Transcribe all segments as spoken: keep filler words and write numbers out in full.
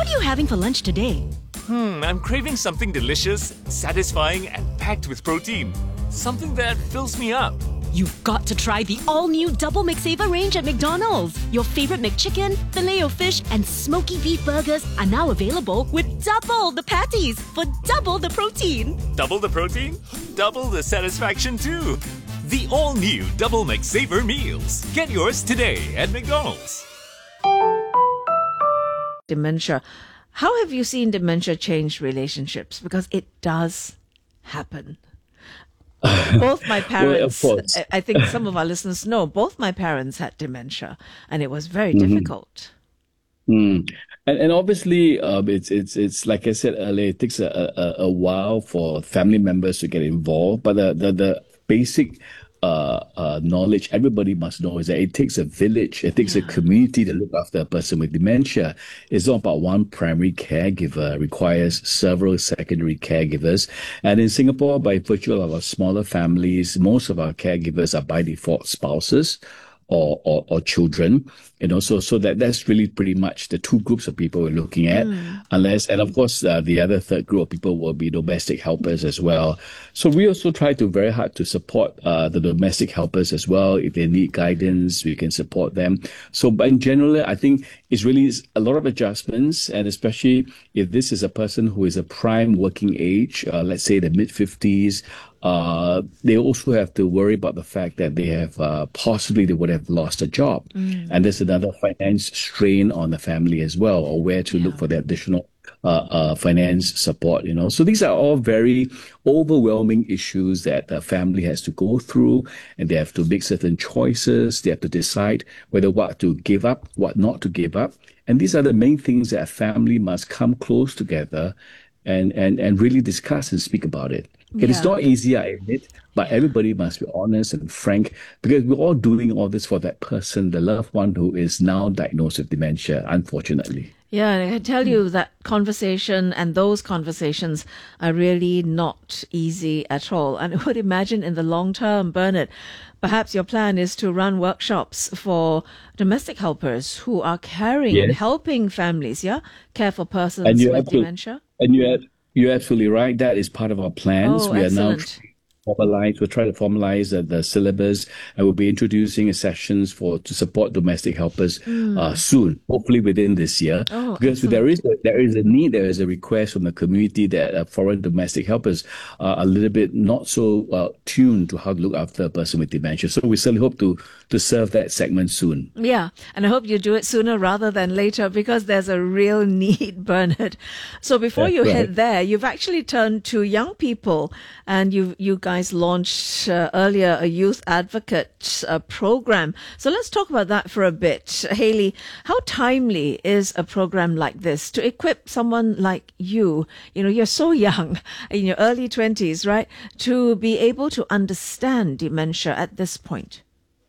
What are you having for lunch today? Hmm, I'm craving something delicious, satisfying, and packed with protein. Something that fills me up. You've got to try the all-new Double McSaver range at McDonald's. Your favorite McChicken, Filet-O-Fish, and Smoky Beef burgers are now available with double the patties for double the protein. Double the protein? Double the satisfaction too. The all-new Double McSaver meals. Get yours today at McDonald's. Dementia. How have you seen dementia change relationships? Because it does happen. Both my parents, well, of course. I think some of our listeners know, both my parents had dementia, and it was very Mhm. difficult. Mm. And and obviously, um, it's it's it's like I said earlier, it takes a, a, a while for family members to get involved. But the the, the basic uh, uh, knowledge everybody must know is that it takes a village, it takes a community to look after a person with dementia. It's not about one primary caregiver; it requires several secondary caregivers. And in Singapore, by virtue of our smaller families, most of our caregivers are by default spouses or, or, or children, you know, so, so that, that's really pretty much the two groups of people we're looking at, unless, and of course, uh, the other third group of people will be domestic helpers as well. So we also try to very hard to support, uh, the domestic helpers as well. If they need guidance, we can support them. So, but in general, I think it's really a lot of adjustments, and especially if this is a person who is a prime working age, uh, let's say the mid fifties, uh, they also have to worry about the fact that they have uh, possibly they would have lost a job, and there's another finance strain on the family as well, or where to look for the additional uh, uh, finance support. You know, so these are all very overwhelming issues that the family has to go through, and they have to make certain choices. They have to decide whether what to give up, what not to give up, and these are the main things that a family must come close together and and and really discuss and speak about it. It is Yeah. not easy, I admit, but everybody must be honest and frank, because we're all doing all this for that person, the loved one who is now diagnosed with dementia, unfortunately. Yeah, and I can tell you that conversation and those conversations are really not easy at all. And I would imagine in the long term, Bernard, perhaps your plan is to run workshops for domestic helpers who are caring and Yes. helping families, yeah, care for persons And you're with absolutely, dementia. and you're, you're absolutely right. That is part of our plans. Oh, we are now excellent. formalize, we're trying to formalize the, the syllabus, and we'll be introducing sessions for to support domestic helpers uh, soon, hopefully within this year. Oh, because there is a, there is a need, there is a request from the community that uh, foreign domestic helpers are a little bit not so uh, tuned to how to look after a person with dementia. So we certainly hope to to serve that segment soon. Yeah, and I hope you do it sooner rather than later, because there's a real need, Bernard. So before That's you right. head there, you've actually turned to young people, and you you guys launched uh, earlier a youth advocate uh, program. So let's talk about that for a bit. Hayley, how timely is a program like this to equip someone like you? You know, you're so young, in your early twenties, right, to be able to understand dementia at this point.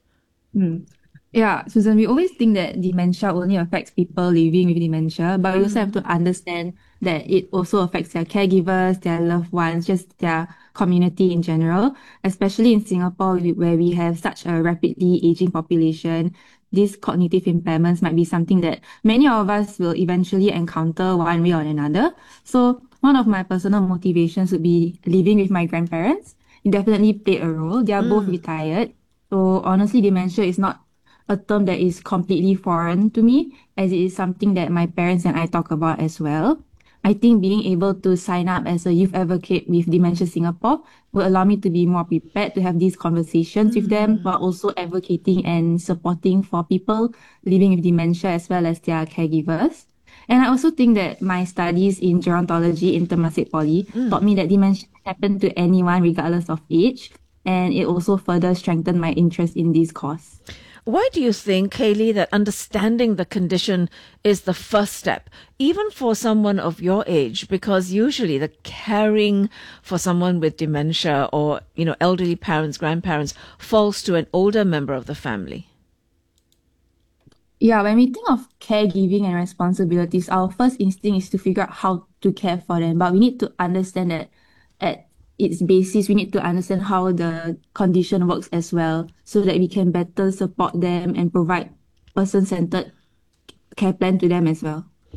Mm. Yeah, Susan, we always think that dementia only affects people living with dementia, but we also have to understand that it also affects their caregivers, their loved ones, just their community in general, especially in Singapore we- where we have such a rapidly aging population. These cognitive impairments might be something that many of us will eventually encounter one way or another. So one of my personal motivations would be living with my grandparents. It definitely played a role. They are both retired. So honestly, dementia is not a term that is completely foreign to me, as it is something that my parents and I talk about as well. I think being able to sign up as a youth advocate with Dementia Singapore will allow me to be more prepared to have these conversations with them, while also advocating and supporting for people living with dementia as well as their caregivers. And I also think that my studies in gerontology in Temasek Poly taught me that dementia can happen to anyone regardless of age, and it also further strengthened my interest in this cause. Why do you think, Hayley, that understanding the condition is the first step, even for someone of your age? Because usually the caring for someone with dementia or, you know, elderly parents, grandparents falls to an older member of the family. Yeah, when we think of caregiving and responsibilities, our first instinct is to figure out how to care for them. But we need to understand that at its basis, we need to understand how the condition works as well, so that we can better support them and provide person-centered care plan to them as well.